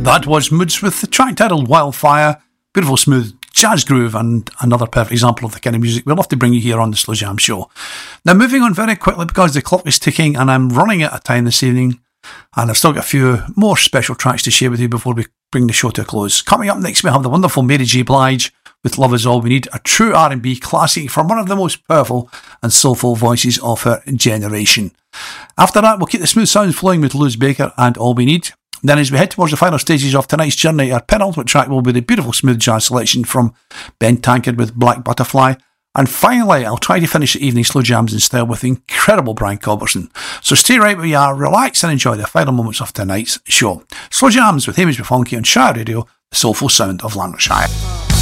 That was Moods with the track titled Wildfire. Beautiful, smooth jazz groove, and another perfect example of the kind of music we love to bring you here on the Slow Jam Show. Now, moving on very quickly because the clock is ticking and I'm running out of time this evening, and I've still got a few more special tracks to share with you before we bring the show to a close. Coming up next, we have the wonderful Mary J. Blige with Love Is All We Need, a true R&B classic from one of the most powerful and soulful voices of her generation. After that, we'll keep the smooth sounds flowing with Louis Baker and All We Need. Then as we head towards the final stages of tonight's journey, our penultimate track will be the beautiful smooth jazz selection from Ben Tankard with Black Butterfly. And finally, I'll try to finish the evening slow jams in style with the incredible Brian Culbertson. So stay right where you are, relax and enjoy the final moments of tonight's show. Slow Jams with Hamish Bufonky on Shire Radio, the soulful sound of Lanarkshire.